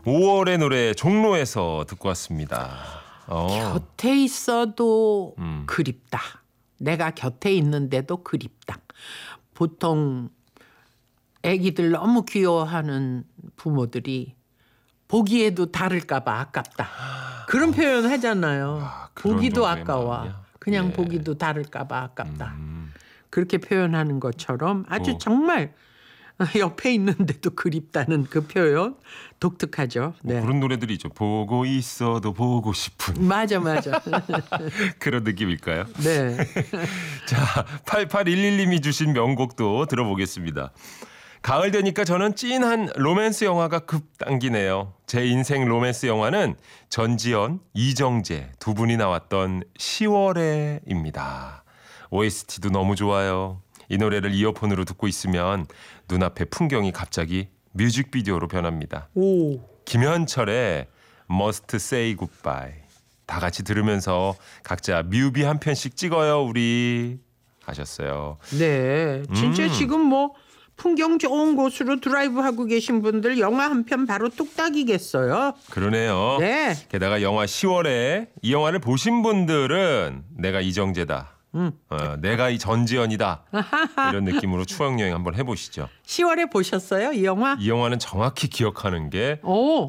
5월의 노래 종로에서 듣고 왔습니다. 곁에 있어도 그립다. 내가 곁에 있는데도 그립다. 보통 아기들 너무 귀여워하는 부모들이 보기에도 다를까 봐 아깝다. 그런 표현 하잖아요. 보기도 아까워. 마음이야. 그냥 예. 보기도 다를까 봐 아깝다. 그렇게 표현하는 것처럼 아주 정말 옆에 있는데도 그립다는 그 표현 독특하죠. 네. 그런 노래들이 있죠. 보고 있어도 보고 싶은 맞아. 그런 느낌일까요? 네. 자, 8811님이 주신 명곡도 들어보겠습니다. 가을 되니까 저는 찐한 로맨스 영화가 급당기네요. 제 인생 로맨스 영화는 전지현, 이정재 두 분이 나왔던 10월에입니다. OST도 너무 좋아요. 이 노래를 이어폰으로 듣고 있으면 눈앞의 풍경이 갑자기 뮤직비디오로 변합니다. 오. 김현철의 Must Say Goodbye. 다 같이 들으면서 각자 뮤비 한 편씩 찍어요 우리 하셨어요. 네. 진짜 지금 뭐 풍경 좋은 곳으로 드라이브 하고 계신 분들 영화 한 편 바로 뚝딱이겠어요. 그러네요. 네. 게다가 영화 10월에 이 영화를 보신 분들은 내가 이정재다. 내가 이 전지현이다. 이런 느낌으로 추억여행 한번 해보시죠. 10월에 보셨어요? 이 영화? 이 영화는 정확히 기억하는 게 오.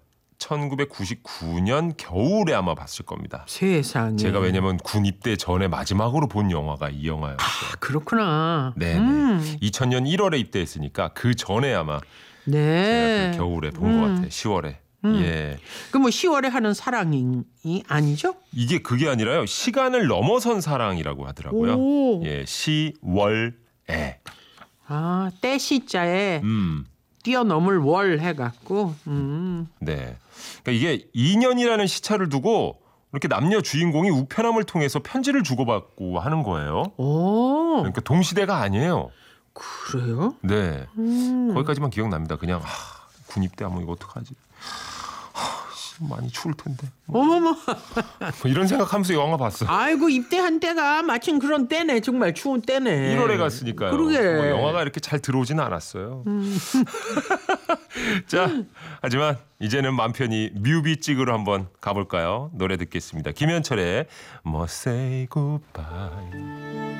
1999년 겨울에 아마 봤을 겁니다. 세상에. 제가 왜냐면 군 입대 전에 마지막으로 본 영화가 이 영화였어요. 그렇구나. 네. 2000년 1월에 입대했으니까 그 전에 아마 네. 제가 그 겨울에 본 것 같아요. 10월에. 예. 그 뭐 10월에 하는 사랑이 아니죠? 이게 그게 아니라요. 시간을 넘어선 사랑이라고 하더라고요. 오. 예, 10월에. 아, 때시자에 뛰어넘을 월 해갖고. 네. 그러니까 이게 2년이라는 시차를 두고 이렇게 남녀 주인공이 우편함을 통해서 편지를 주고받고 하는 거예요. 오. 그러니까 동시대가 아니에요. 그래요? 네. 거기까지만 기억납니다. 그냥 군 입대하면 이거 어떡하지? 많이 추울 텐데. 어머머. 뭐 이런 생각하면서 영화 봤어. 아이고 입대한 때가 마침 그런 때네. 정말 추운 때네. 1월에 갔으니까요. 그러게. 뭐 영화가 이렇게 잘 들어오지는 않았어요. 자, 하지만 이제는 맘 편히 뮤비 찍으러 한번 가볼까요? 노래 듣겠습니다. 김현철의 Must Say Goodbye.